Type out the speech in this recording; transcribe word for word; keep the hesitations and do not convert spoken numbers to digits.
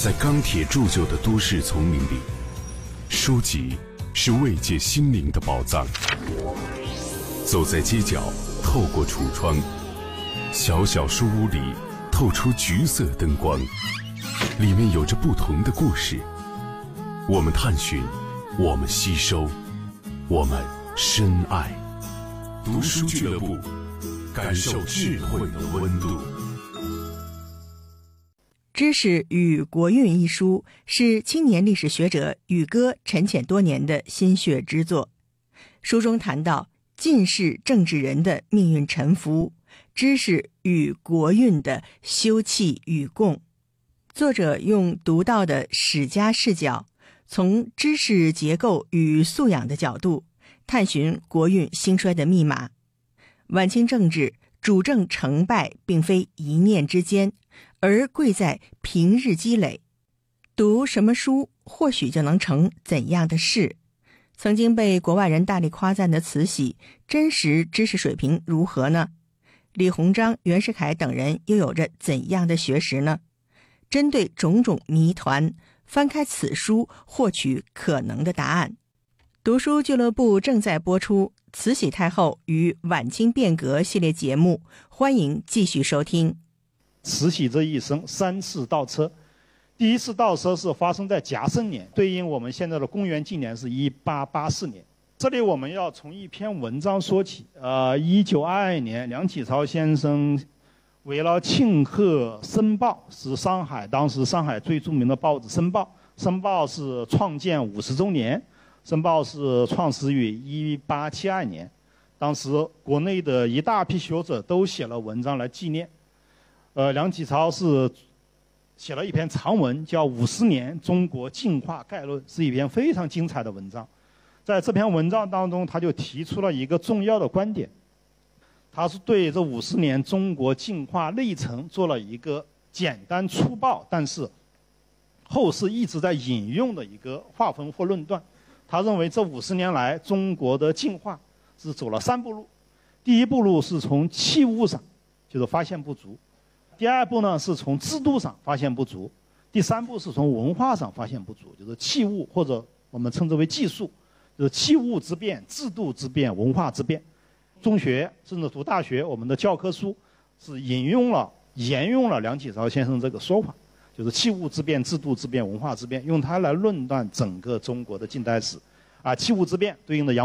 在钢铁铸就的都市丛林里，书籍是慰藉心灵的宝藏。走在街角，透过橱窗，小小书屋里透出橘色灯光，里面有着不同的故事。我们探寻，我们吸收，我们深爱。读书俱乐部，感受智慧的温度。 知识与国运一书是青年历史学者宇哥沉潜多年的心血之作。书中谈到进士政治人的命运沉浮，知识与国运的休戚与共。作者用独到的史家视角，从知识结构与素养的角度，探寻国运兴衰的密码。晚清政治主政成败并非一念之间，而贵在平日积累。读什么书或许就能成怎样的事。曾经被国外人大力夸赞的慈禧，真实知识水平如何呢？李鸿章、袁世凯等人又有着怎样的学识呢？针对种种谜团，翻开此书获取可能的答案。读书俱乐部正在播出慈禧太后与晚清变革系列节目，欢迎继续收听。 慈禧这一生三次倒车，第一次倒车是发生在甲申年，对应我们现在的公元纪年是一八八四年。这里我们要从一篇文章说起。呃，一九二二年，梁启超先生为了庆贺《申报》，是上海当时上海最著名的报纸《申报》。《申报》是创建五十周年，《申报》是创始于一八七二年。当时国内的一大批学者都写了文章来纪念。呃，梁启超是写了一篇长文，叫《五十年中国进化概论》，是一篇非常精彩的文章。在这篇文章当中，他就提出了一个重要的观点，他是对这五十年中国进化历程做了一个简单粗暴，但是后世一直在引用的一个划分或论断。他认为这五十年来中国的进化是走了三步路。第一步路是从器物上，就是发现不足；第二步呢是从制度上发现不足；第三步是从文化上发现不足，就是器物或者我们称之为技术，就是器物之变、制度之变、文化之变。中学甚至读大学，我们的教科书是引用了、沿用了梁启超先生这个说法，就是器物之变、制度之变、文化之变，用它来论断整个中国的近代史。啊，器物之变对应的洋